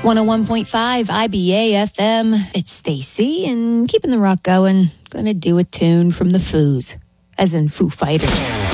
101.5 IBA FM. It's Stacy and keeping the rock going. Gonna do a tune from the Foos, as in Foo Fighters.